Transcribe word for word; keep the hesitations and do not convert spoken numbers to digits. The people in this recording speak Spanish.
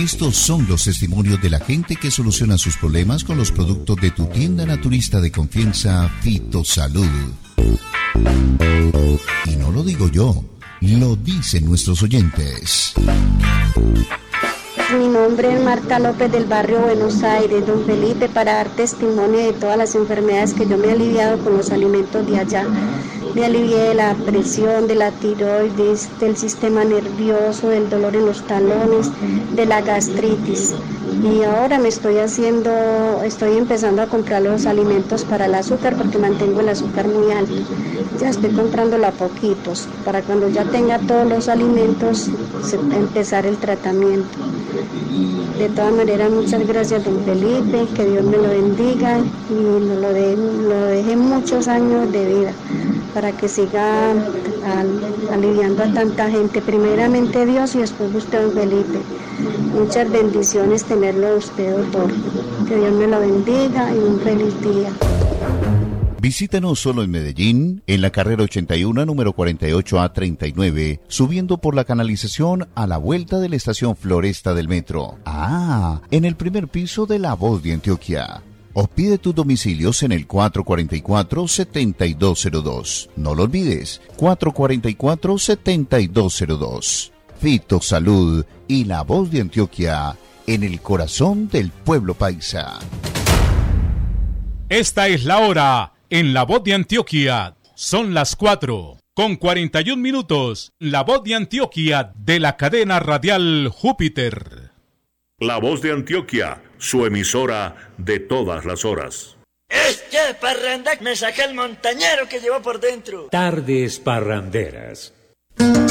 Estos son los testimonios de la gente que soluciona sus problemas con los productos de tu tienda naturista de confianza, Fitosalud. Y no lo digo yo, lo dicen nuestros oyentes. Mi nombre es Marta López del barrio Buenos Aires, don Felipe, para dar testimonio de todas las enfermedades que yo me he aliviado con los alimentos de allá. Me alivié de la presión, de la tiroides, del sistema nervioso, del dolor en los talones, de la gastritis. Y ahora me estoy haciendo, estoy empezando a comprar los alimentos para el azúcar porque mantengo el azúcar muy alto. Ya estoy comprándolo a poquitos, para cuando ya tenga todos los alimentos, empezar el tratamiento. De todas maneras, muchas gracias, don Felipe, que Dios me lo bendiga y me lo, de, lo deje muchos años de vida para que siga al, aliviando a tanta gente, primeramente Dios y después usted, don Felipe. Muchas bendiciones tenerlo a usted, doctor. Que Dios me lo bendiga y un feliz día. Visítanos solo en Medellín, en la carrera ochenta y uno, número cuarenta y ocho A treinta y nueve, subiendo por la canalización a la vuelta de la estación Floresta del metro. Ah, en el primer piso de La Voz de Antioquia. O pide tus domicilios en el cuatro cuatro cuatro, siete dos cero dos. No lo olvides, cuatro cuatro cuatro, siete dos cero dos. Fitosalud y La Voz de Antioquia, en el corazón del pueblo paisa. Esta es la hora en La Voz de Antioquia. Son las cuatro con cuarenta y un minutos. La Voz de Antioquia de la cadena radial Júpiter. La Voz de Antioquia, su emisora de todas las horas. Este parranda me saca el montañero que llevo por dentro. Tardes parranderas.